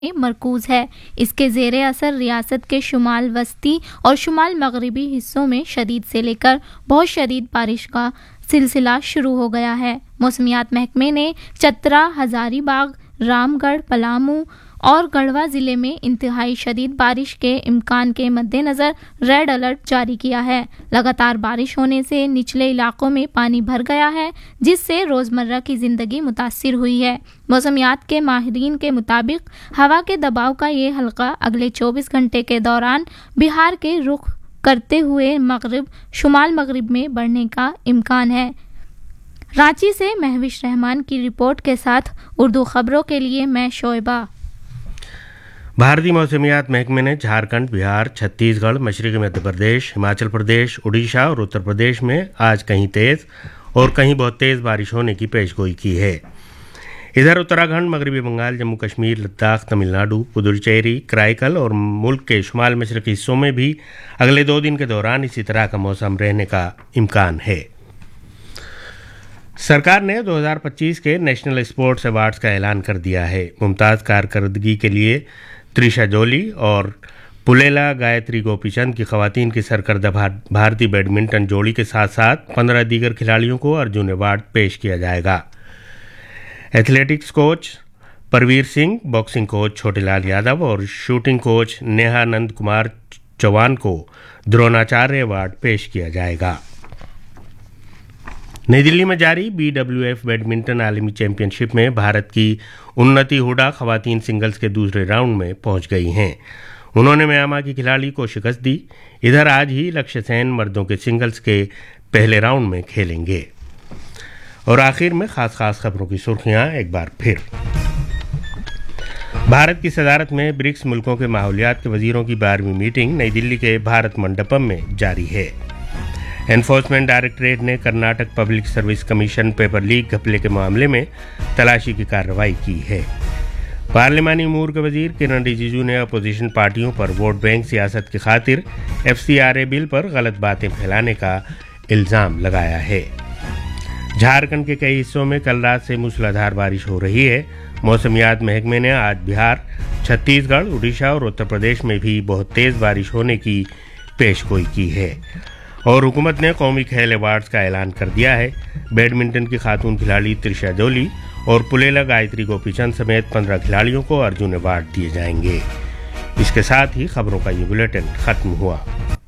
में मरकूज है। इसके ज़ेरे असर रियासत के शुमाल वस्ती और शुमाल मगरिबी हिस्सों में शदीद से लेकर बहुत शदीद बारिश का सिलसिला शुरू हो गया है। मौसमियात महकमे ने चतरा, हजारीबाग, रामगढ़, पलामू और गढ़वा जिले में इंतहाई शदीद बारिश के इम्कान के मद्देनज़र रेड अलर्ट जारी किया है। लगातार बारिश होने से निचले इलाकों में पानी भर गया है, जिससे रोज़मर्रा की ज़िंदगी मुतासिर हुई है। मौसमियात के माहिरीन के मुताबिक हवा के दबाव का ये हल्का अगले 24 घंटे के दौरान बिहार के रुख करते हुए मगरिब शुमाल मगरिब में बढ़ने का इम्कान है। रांची से महविश रहमान की रिपोर्ट के साथ उर्दू खबरों के लिए मैं शोएबा। भारतीय मौसमियात महकमे ने झारखंड, बिहार, छत्तीसगढ़, मशरक़ी मध्य प्रदेश, हिमाचल प्रदेश, उड़ीसा और उत्तर प्रदेश में आज कहीं तेज़ और कहीं बहुत तेज़ बारिश होने की पेशगोई की है। इधर उत्तराखंड, मगरबी बंगाल, जम्मू कश्मीर, लद्दाख, तमिलनाडु, पुदुचेरी, कराईकल और मुल्क के शुमाल मशरक़ी हिस्सों में भी अगले 2 दिन के दौरान इसी तरह का मौसम रहने का इम्कान है। सरकार ने 2025 के नेशनल स्पोर्ट्स अवार्ड्स का ऐलान कर दिया है। मुमताज़ कारकर्दगी के लिए त्रिशा जोली और पुलेला गायत्री गोपीचंद की खवातीन की सरकर्दा भारतीय बैडमिंटन जोड़ी के साथ साथ 15 दीगर खिलाड़ियों को अर्जुन अवार्ड पेश किया जाएगा। Athletics coach Parveer Singh, boxing coach Chhotelal Yadav और शूटिंग कोच नेहा नंद कुमार चौहान को द्रोणाचार्य अवार्ड पेश किया जाएगा। नई दिल्ली में जारी BWF बैडमिंटन आलमी चैंपियनशिप में भारत की उन्नति हुडा खवातीन सिंगल्स के दूसरे राउंड में पहुंच गई हैं। उन्होंने म्यांमार की खिलाड़ी को शिकस्त दी। इधर आज ही लक्ष्य सेन मर्दों के सिंगल्स के पहले राउंड में खेलेंगे। और आखिर में खास खबरों की सुर्खियां एक बार फिर। भारत की सदारत में ब्रिक्स मुल्कों के माहौलियात के वजीरों की 12वीं मीटिंग नई दिल्ली के भारत मंडपम में जारी है। एनफोर्समेंट डायरेक्टरेट ने Karnataka public service commission paper leak घपले के मामले में तलाशी की कार्रवाई की है। पार्लिमानी अमूर के वजीर किरण रिजिजू ने अपोजिशन पार्टियों पर वोट बैंक सियासत की खातिर FCRA बिल पर गलत बातें फैलाने का इल्ज़ाम लगाया है। झारखंड के कई हिस्सों में कल रात से मूसलाधार बारिश हो रही है। मौसमियात महकमे ने आज बिहार, छत्तीसगढ़, उड़ीसा और उत्तर प्रदेश में भी बहुत तेज़ बारिश होने की पेशगोई की है। और हुकूमत ने कौमी खेल अवार्ड्स का ऐलान कर दिया है। बैडमिंटन की खातून खिलाड़ी त्रिशा जोली और पुलेला गायत्री गोपीचंद समेत 15 खिलाड़ियों को अर्जुन अवार्ड दिए जाएंगे। इसके साथ ही खबरों का ये बुलेटिन खत्म हुआ।